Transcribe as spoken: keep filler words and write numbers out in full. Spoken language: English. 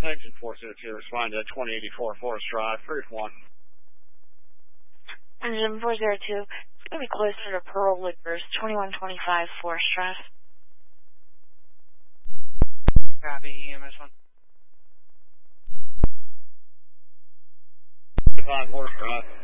Engine four zero two, respond to twenty eighty-four Forest Drive, brief one. Engine four zero two, it's going to be closer to Pearl Liquors, twenty-one twenty-five Forest Drive. Copy, E M S one. five Forest Drive.